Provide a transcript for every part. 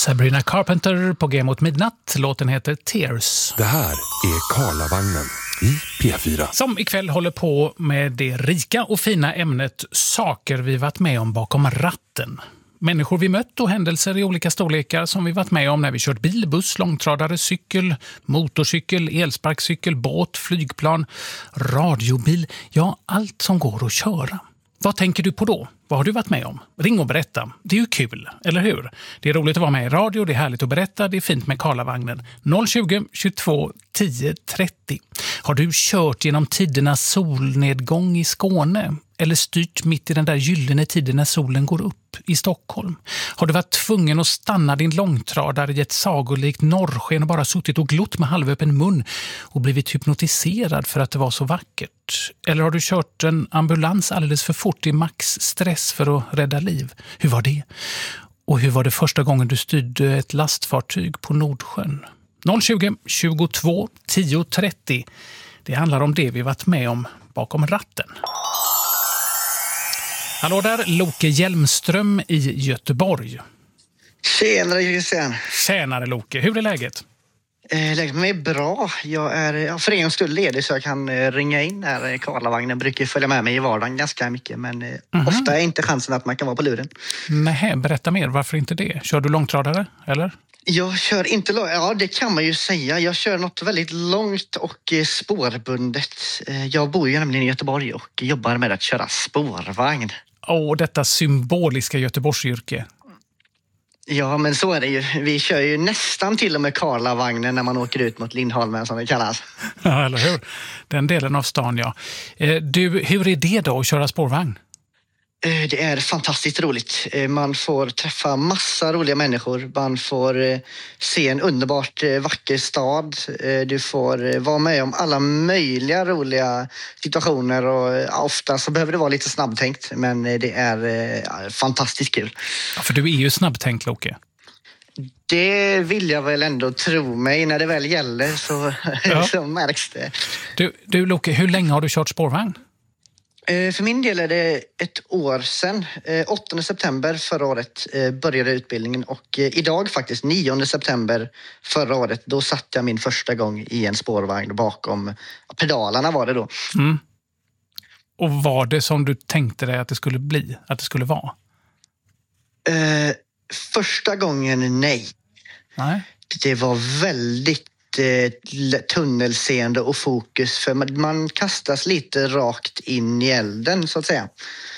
Sabrina Carpenter på G mot midnatt. Låten heter Tears. Det här är Karlavagnen i P4. Som ikväll håller på med det rika och fina ämnet saker vi varit med om bakom ratten. Människor vi mött och händelser i olika storlekar som vi varit med om när vi kört bil, buss, långtradare, cykel, motorcykel, elsparkcykel, båt, flygplan, radiobil. Ja, allt som går att köra. Vad tänker du på då? Vad har du varit med om? Ring och berätta. Det är ju kul, eller hur? Det är roligt att vara med i radio, det är härligt att berätta, det är fint med Karlavagnen. 020 22 10 30. Har du kört genom tidernas solnedgång i Skåne? Eller styrt mitt i den där gyllene tiden när solen går upp i Stockholm? Har du varit tvungen att stanna din långtradare i ett sagolikt norrsken och bara suttit och glott med halvöppen mun och blivit hypnotiserad för att det var så vackert? Eller har du kört en ambulans alldeles för fort i maxstress för att rädda liv? Hur var det? Och hur var det första gången du styrde ett lastfartyg på Nordsjön? 020 22 10 30. Det handlar om det vi varit med om bakom ratten. Hallå där, Loke Hjelmström i Göteborg. Tjenare Christian. Tjänare Loke, hur är läget? Läget med är bra. Jag är för en gångs skull ledig så jag kan ringa in här. Karlavagnen brukar följa med mig i vardagen ganska mycket, men ofta är inte chansen att man kan vara på luren. Nej, berätta mer, varför inte det? Kör du långtradare, eller? Jag kör inte ja det kan man ju säga. Jag kör något väldigt långt och spårbundet. Jag bor ju nämligen i Göteborg och jobbar med att köra spårvagn. Detta symboliska Göteborgsyrke. Ja, men så är det ju. Vi kör ju nästan till och med Karlavagnen när man åker ut mot Lindholmen som det kallas. Ja, eller hur? Den delen av stan, ja. Du, hur är det då att köra spårvagn? Det är fantastiskt roligt. Man får träffa massa roliga människor. Man får se en underbart vacker stad. Du får vara med om alla möjliga roliga situationer. Och ofta så behöver det vara lite snabbtänkt. Men det är fantastiskt kul. Ja, för du är ju snabbtänkt, Loke. Det vill jag väl ändå tro mig. När det väl gäller så, så märks det. Du Loke, hur länge har du kört spårvagn? För min del är det ett år sedan. 8 september förra året började utbildningen och idag faktiskt 9 september förra året då satt jag min första gång i en spårvagn bakom pedalerna var det då. Mm. Och var det som du tänkte dig att det skulle bli, att det skulle vara? Första gången nej. Det var väldigt tunnelseende och fokus för man kastas lite rakt in i elden så att säga.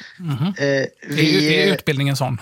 Är utbildningen sån?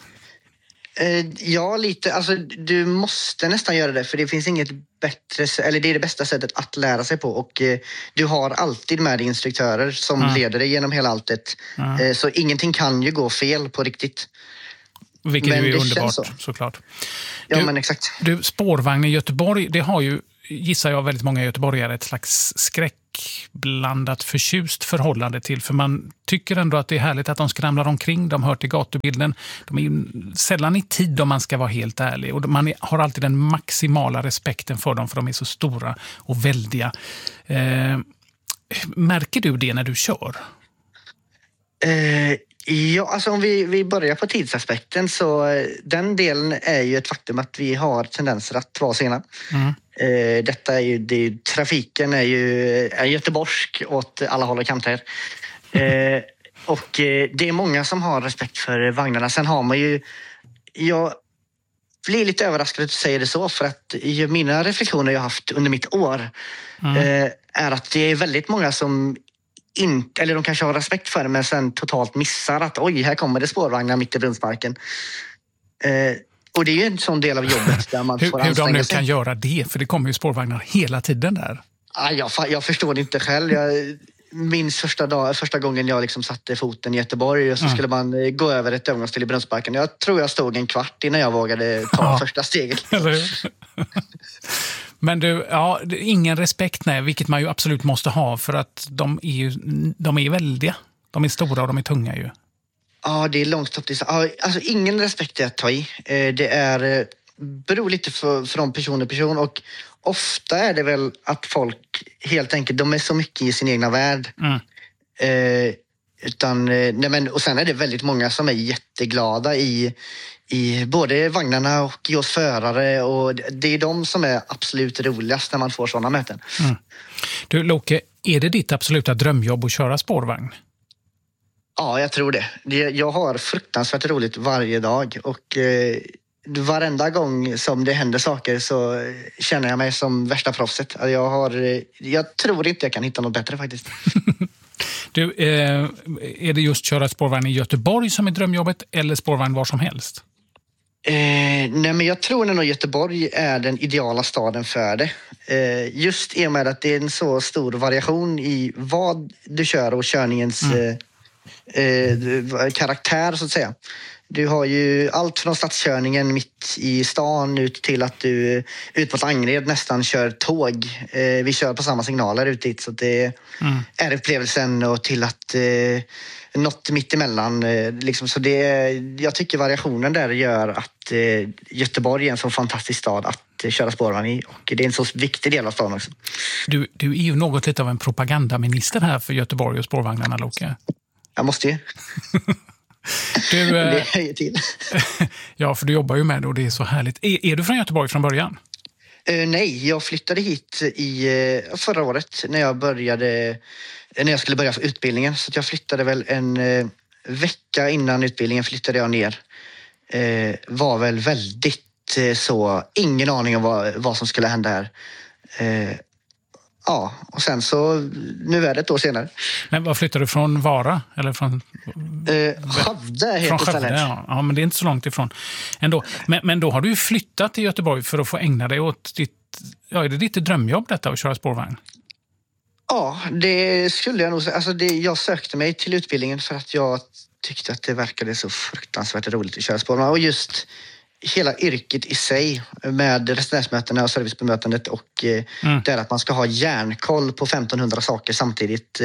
Ja, lite. Alltså, du måste nästan göra det för det finns inget bättre, eller det är det bästa sättet att lära sig på och du har alltid med dig instruktörer som leder dig genom hela alltet. Så ingenting kan ju gå fel på riktigt. Vilket men ju är underbart, såklart. Ja, men exakt. Du, spårvagn i Göteborg, det har ju, gissar jag, väldigt många göteborgare ett slags skräckblandat förtjust förhållande till. För man tycker ändå att det är härligt att de skramlar omkring, de hör till gatubilden. De är ju sällan i tid om man ska vara helt ärlig. Och man har alltid den maximala respekten för dem för de är så stora och väldiga. Märker du det när du kör? Ja, alltså om vi börjar på tidsaspekten så den delen är ju ett faktum att vi har tendenser att vara sena. Detta är ju, trafiken är ju göteborgsk åt alla håll och kanter. Och det är många som har respekt för vagnarna. Sen har man ju, jag blir lite överraskad att du säger det så för att mina reflektioner jag har haft under mitt år är att det är väldigt många som inte, eller de kanske har respekt för det men sen totalt missar att oj, här kommer det spårvagnar mitt i Brunnsparken. Och det är ju en sån del av jobbet där man får hur de nu kan göra det, för det kommer ju spårvagnar hela tiden där. Jag förstår det inte själv. Jag minns första gången jag liksom satte foten i Göteborg och så skulle man gå över ett övergångsställe i Brunnsparken. Jag tror jag stod en kvart innan jag vågade ta första steget. Men du, ingen respekt, nej, vilket man ju absolut måste ha för att de är väldiga. De är stora och de är tunga ju. Ja, det är långt upp till. Alltså ingen respekt är att ta i. Det beror lite från person till person och ofta är det väl att folk helt enkelt, de är så mycket i sin egna värld. Utan, och sen är det väldigt många som är jätteglada i både vagnarna och i oss förare, och det är de som är absolut roligast när man får sådana möten. Du Loke, är det ditt absoluta drömjobb att köra spårvagn? Ja, jag tror det. Jag har fruktansvärt roligt varje dag, och varenda gång som det händer saker så känner jag mig som värsta proffset. Jag tror inte jag kan hitta något bättre faktiskt. Du, är det just köra spårvagn i Göteborg som är drömjobbet, eller spårvagn var som helst? Nej, men jag tror att Göteborg är den ideala staden för det. Just i och med att det är en så stor variation i vad du kör och körningens karaktär så att säga. Du har ju allt från stadskörningen mitt i stan ut till att du ut mot Angered nästan kör tåg. Vi kör på samma signaler ut dit, så det är upplevelsen, och till att något mitt emellan. Liksom, så jag tycker variationen där gör att Göteborg är en så fantastisk stad att köra spårvagn i, och det är en så viktig del av staden också. Du är ju något lite av en propagandaminister här för Göteborg och spårvagnarna, Loke. Jag måste ju. Det höjer till. Ja, för du jobbar ju med det och det är så härligt. Är du från Göteborg från början? Nej, jag flyttade hit förra året när jag skulle börja för utbildningen. Så jag flyttade väl en vecka innan utbildningen flyttade jag ner. Var väl väldigt så, ingen aning om vad som skulle hända här. Ja, och sen så, nu är det ett år senare. Men vad flyttade du från Vara? Eller från Skövde heter stället. Ja, men det är inte så långt ifrån ändå. Men då har du flyttat till Göteborg för att få ägna dig åt är det ditt drömjobb detta att köra spårvagn? Ja, det skulle jag nog säga. Alltså jag sökte mig till utbildningen för att jag tyckte att det verkade så fruktansvärt roligt att köra spårvagn. Och just hela yrket i sig med resenärsmötena och servicebemötandet och där att man ska ha järnkoll på 1500 saker samtidigt.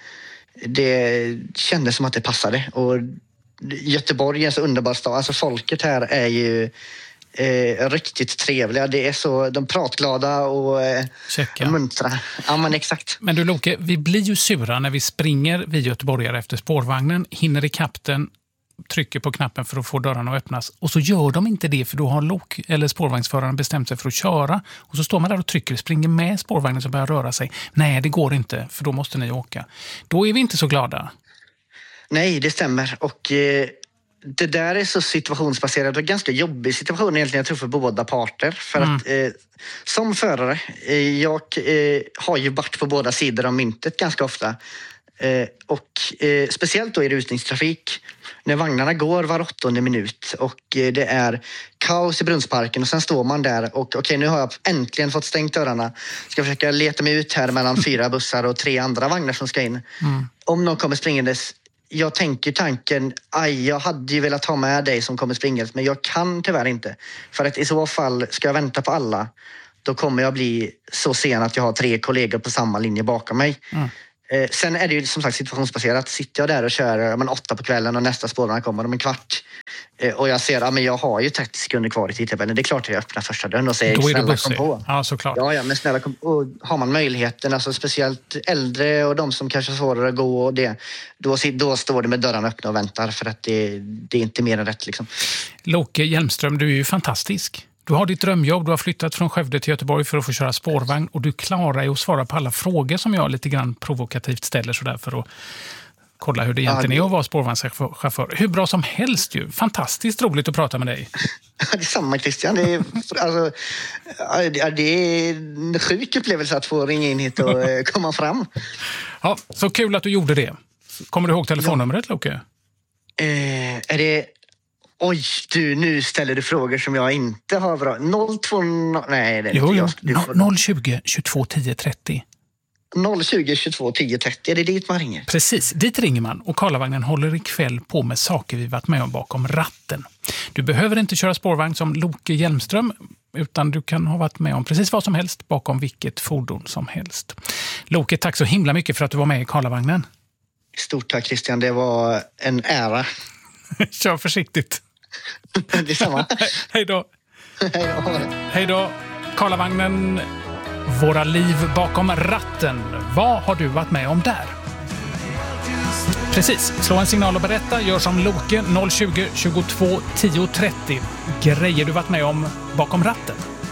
Det kändes som att det passade. Och Göteborg är en så underbar stad. Alltså folket här är ju riktigt trevliga. Det är så, de pratglada och muntra. Ja, men exakt. Men du Loke, vi blir ju sura när vi springer vid göteborgare efter spårvagnen, hinner i kapten, trycker på knappen för att få dörrarna att öppnas, och så gör de inte det för då har spårvagnsföraren bestämt sig för att köra, och så står man där och trycker, springer med spårvagnen som börjar röra sig. Nej, det går inte, för då måste ni åka. Då är vi inte så glada. Nej, det stämmer, och det där är så situationsbaserat och ganska jobbig situation egentligen, jag tror, för båda parter. För att som förare, jag har ju varit på båda sidor av myntet ganska ofta. Och speciellt då i rusningstrafik när vagnarna går var 8:e minut och det är kaos i Brunnsparken, och sen står man där och okej, nu har jag äntligen fått stängt dörrarna, ska försöka leta mig ut här mellan 4 bussar och 3 andra vagnar som ska in. Om någon kommer springandes, jag tänker tanken, jag hade ju velat ha med dig som kommer springandes, men jag kan tyvärr inte, för att i så fall ska jag vänta på alla, då kommer jag bli så sen att jag har 3 kollegor på samma linje bakom mig. Sen är det ju som sagt situationsbaserat. Sitter jag där och kör 8 på kvällen och nästa spårvagn kommer om en kvart och jag ser att jag har ju 30 sekunder kvar i tidtabellen, det är klart att jag öppnar första dörren och säger snälla kom på. Ja, såklart. Ja, men snälla kom på. Och har man möjligheten, alltså speciellt äldre och de som kanske har svårare att gå och det, då står det med dörrarna öppna och väntar, för att det är inte mer än rätt liksom. Loke Hjelmström, du är ju fantastisk. Du har ditt drömjobb, du har flyttat från Skövde till Göteborg för att få köra spårvagn, och du klarar ju att svara på alla frågor som jag lite grann provokativt ställer sådär för att kolla hur det egentligen är att vara spårvagnschaufför. Hur bra som helst ju. Fantastiskt roligt att prata med dig. Det är samma, Christian. Det är en sjuk upplevelse att få ringa in hit och komma fram. Ja, så kul att du gjorde det. Kommer du ihåg telefonnumret, Loke? Är det... Oj, nu ställer du frågor som jag inte har bra. 02... Nej, det är inte jag. 020 22 10 30. 020 22 10 30, är det dit man ringer? Precis, dit ringer man, och Karlavagnen håller ikväll på med saker vi varit med om bakom ratten. Du behöver inte köra spårvagn som Loke Hjelmström, utan du kan ha varit med om precis vad som helst bakom vilket fordon som helst. Loke, tack så himla mycket för att du var med i Karlavagnen. Stort tack, Christian, det var en ära. Kör försiktigt. Det är samma. Hej då. Hej då. Karlavagnen, våra liv bakom ratten. Vad har du varit med om där? Precis. Slå en signal och berätta. Gör som Loke 020 22 10 30. Grejer du varit med om bakom ratten.